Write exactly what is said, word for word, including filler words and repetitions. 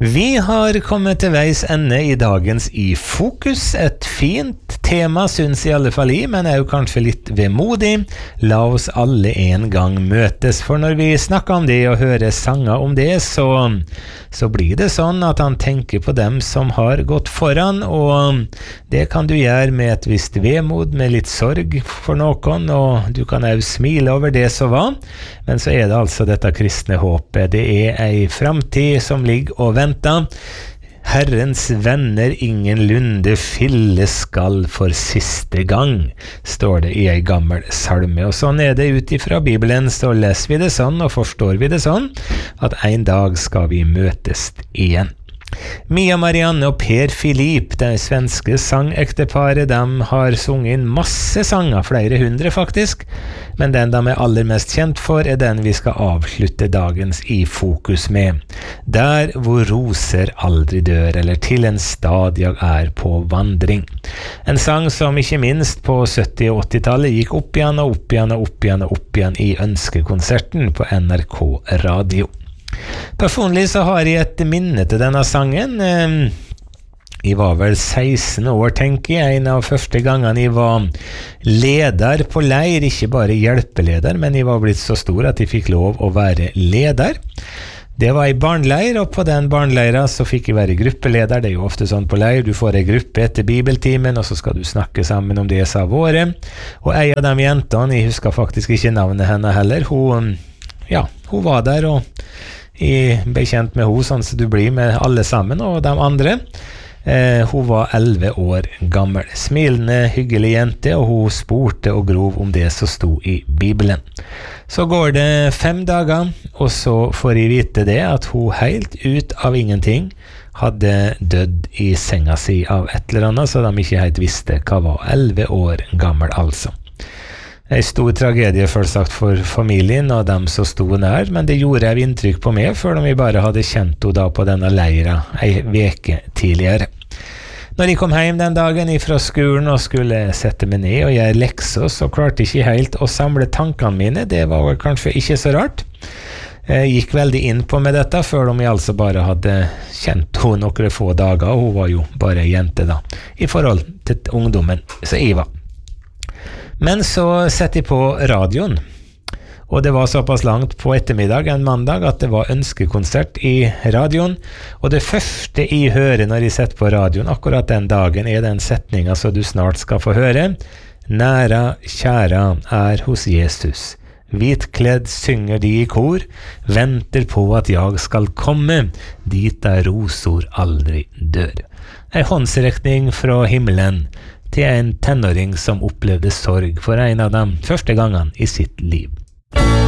Vi har kommet til veis ende i dagens I Fokus, et fint tema synes i alle fall I, men er jo kanskje litt vemodig. La oss alle en gang møtes, for når vi snakker om det og hører sanger om det, så, så blir det sånn at han tenker på dem som har gått foran, og det kan du gjøre med et visst vemod, med litt sorg for noen, og du kan jo smile over det som var, men så er det altså dette kristne håpet. Det er ei framtid som ligger og venter. Herrens venner ingenlunde fylle skal for siste gang, står det I ei gammel salme. Og sånn er det ut ifra Bibelen, så leser vi det sånn og forstår vi det sånn, at en dag skal vi møtes igjen. Mia Marianne og Per Filip, det svenske sangekteparet, de har sunget inn masse sanger, flere hundre faktisk, men den de er aller mest kjent for er den vi skal avslutte dagens I Fokus med. Der hvor roser aldri dør, eller til en stad jeg er på vandring. En sang som ikke minst på sytti- og åttitallet gikk opp igjen og opp igjen og opp igjen og opp igjen I ønskekonserten på N R K Radio. Personlig så har jeg et minne til denne sangen. Jeg var vel seksten år, tenker jeg, en av første gangene jeg var leder på leir, ikke bare hjelpeleder, men jeg var blitt så stor at jeg fikk lov å være leder. Det var I barneleir, og på den barneleira så fikk jeg være gruppeleder. Det er jo ofte sånn på leir, du får en gruppe etter bibeltimen, og så skal du snakke sammen om det som har vært. Og en av de jentene, jeg husker faktisk ikke navnet henne heller, hun, ja, hun var der, og jeg ble kjent med henne, sånn som du blir med alle sammen, og de andre. Eh, hun var elleve år gammel. Smilende, hyggelig jente, og hun spurte og grov om det som stod I Bibelen. Så går det fem dager, og så får jeg vite det at hun helt ut av ingenting hadde dødd I senga si av et eller annet, så de ikke helt visste hva var. elleve år gammel altså. En stor tragedie selvsagt for familien og dem som stod nær, men det gjorde et inntrykk på meg før de bare hadde kjent henne da på denne leira en veke tidligere. Når jeg kom hjem den dagen fra skolen og skulle sette meg ned og gjøre lekser, så klarte jeg ikke helt å samle tankene mine. Det var kanskje ikke så rart. Jeg gikk veldig inn på med dette før de altså bare hadde kjent henne noen få dager, og hun var jo bare en jente da, I forhold til ungdommen som jeg var. Men så setter jeg på radioen, og det var såpass langt på ettermiddag en mandag at det var ønskekonsert I radioen, og det første jeg hører når jeg setter på radioen akkurat den dagen er den setningen som du snart skal få høre. Næra, kjæra er hos Jesus. Hvitkledd synger de I kor, venter på at jeg skal komme, dit der rosor aldri dør. En håndsrekning fra himmelen, til en tenåring som opplevde sorg for en av de første gangene I sitt liv.